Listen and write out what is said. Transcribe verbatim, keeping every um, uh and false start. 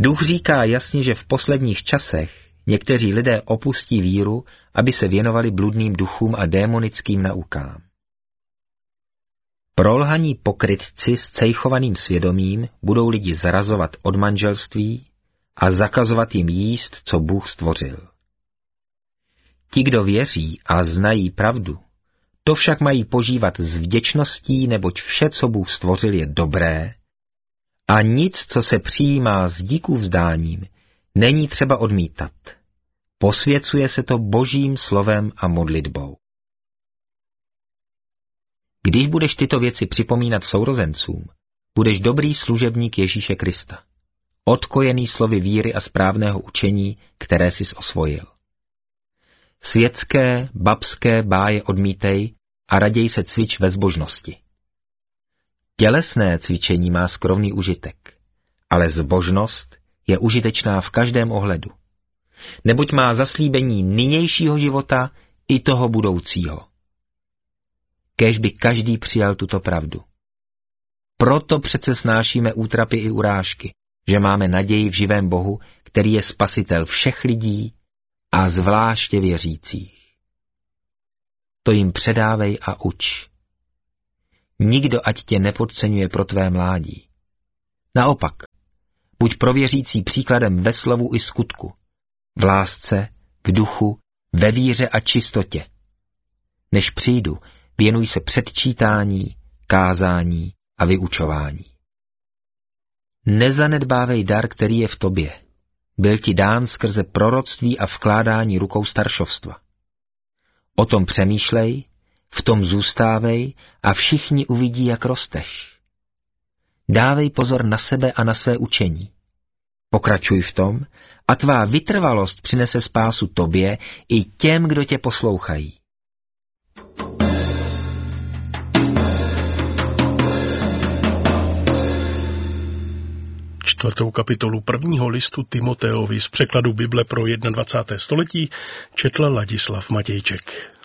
Duch říká jasně, že v posledních časech někteří lidé opustí víru, aby se věnovali bludným duchům a démonickým naukám. Prolhaní pokrytci s cejchovaným svědomím budou lidi zarazovat od manželství a zakazovat jim jíst, co Bůh stvořil. Ti, kdo věří a znají pravdu, to však mají požívat s vděčností, neboť vše, co Bůh stvořil, je dobré a nic, co se přijímá s díku vzdáním, není třeba odmítat. Posvěcuje se to Božím slovem a modlitbou. Když budeš tyto věci připomínat sourozencům, budeš dobrý služebník Ježíše Krista, odkojený slovy víry a správného učení, které jsi osvojil. Světské, babské báje odmítej a raději se cvič ve zbožnosti. Tělesné cvičení má skromný užitek, ale zbožnost je užitečná v každém ohledu, neboť má zaslíbení nynějšího života i toho budoucího. Kéž by každý přijal tuto pravdu. Proto přece snášíme útrapy i urážky, že máme naději v živém Bohu, který je spasitel všech lidí a zvláště věřících. To jim předávej a uč. Nikdo ať tě nepodceňuje pro tvé mládí. Naopak, buď pro věřící příkladem ve slovu i skutku, v lásce, v duchu, ve víře a čistotě. Než přijdu, věnuj se předčítání, kázání a vyučování. Nezanedbávej dar, který je v tobě. Byl ti dán skrze proroctví a vkládání rukou staršovstva. O tom přemýšlej, v tom zůstávej a všichni uvidí, jak rosteš. Dávej pozor na sebe a na své učení. Pokračuj v tom a tvá vytrvalost přinese spásu tobě i těm, kdo tě poslouchají. Čtvrtou kapitolu prvního listu Timoteovi z překladu Bible pro dvacáté první století četl Ladislav Matějček.